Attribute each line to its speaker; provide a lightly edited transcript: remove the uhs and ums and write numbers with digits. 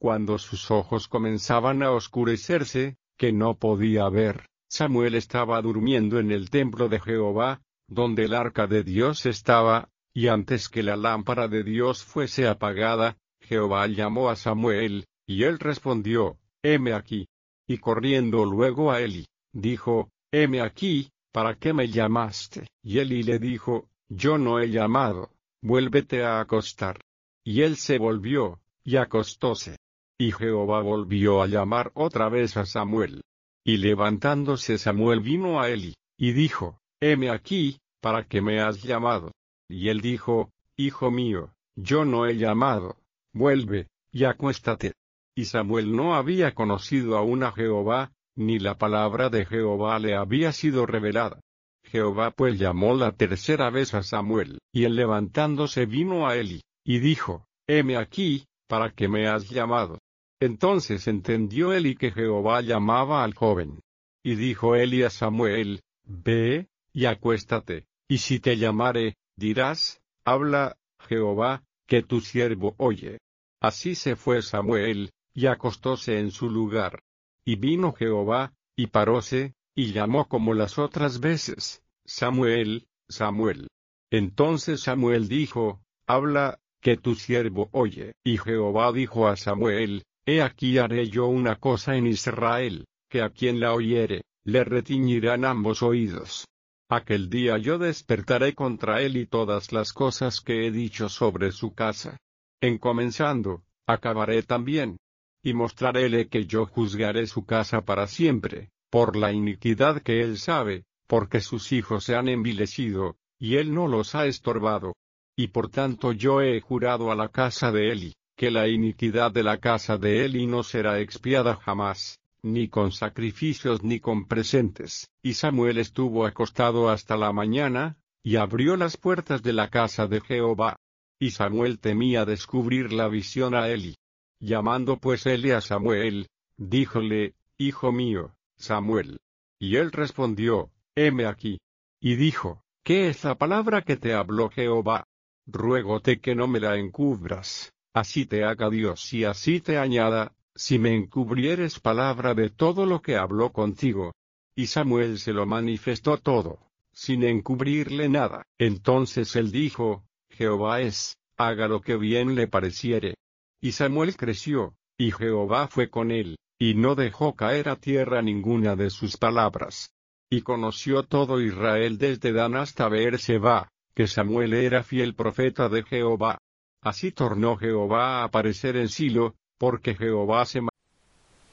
Speaker 1: cuando sus ojos comenzaban a oscurecerse, que no podía ver, Samuel estaba durmiendo en el templo de Jehová, donde el arca de Dios estaba, y antes que la lámpara de Dios fuese apagada, Jehová llamó a Samuel, y él respondió, heme aquí. Y corriendo luego a Eli, dijo, heme aquí, ¿para qué me llamaste? Y Eli le dijo, yo no he llamado, vuélvete a acostar. Y él se volvió, y acostóse. Y Jehová volvió a llamar otra vez a Samuel. Y levantándose Samuel vino a Eli, y dijo, heme aquí, ¿para qué me has llamado? Y él dijo, hijo mío, yo no he llamado, vuelve, y acuéstate. Y Samuel no había conocido aún a Jehová, ni la palabra de Jehová le había sido revelada. Jehová pues llamó la tercera vez a Samuel, y él levantándose vino a Eli, y dijo, heme aquí, ¿para qué me has llamado? Entonces entendió Eli que Jehová llamaba al joven. Y dijo Eli a Samuel, ve, y acuéstate, y si te llamare, dirás, habla, Jehová, que tu siervo oye. Así se fue Samuel, y acostóse en su lugar. Y vino Jehová, y paróse, y llamó como las otras veces, Samuel, Samuel. Entonces Samuel dijo, habla, que tu siervo oye. Y Jehová dijo a Samuel, he aquí haré yo una cosa en Israel, que a quien la oyere, le retiñirán ambos oídos. Aquel día yo despertaré contra él y todas las cosas que he dicho sobre su casa. En comenzando, acabaré también. Y mostraréle que yo juzgaré su casa para siempre, por la iniquidad que él sabe, porque sus hijos se han envilecido, y él no los ha estorbado. Y por tanto yo he jurado a la casa de Eli, que la iniquidad de la casa de Eli no será expiada jamás, ni con sacrificios ni con presentes. Y Samuel estuvo acostado hasta la mañana, y abrió las puertas de la casa de Jehová. Y Samuel temía descubrir la visión a Eli. Llamando pues Eli a Samuel, díjole, hijo mío, Samuel. Y él respondió, heme aquí. Y dijo, ¿qué es la palabra que te habló Jehová? Ruégote que no me la encubras, así te haga Dios y así te añada, si me encubrieres palabra de todo lo que habló contigo. Y Samuel se lo manifestó todo, sin encubrirle nada. Entonces él dijo, Jehová es, haga lo que bien le pareciere. Y Samuel creció, y Jehová fue con él, y no dejó caer a tierra ninguna de sus palabras. Y conoció todo Israel desde Dan hasta Beerseba, que Samuel era fiel profeta de Jehová. Así tornó Jehová a aparecer en Silo, porque Jehová se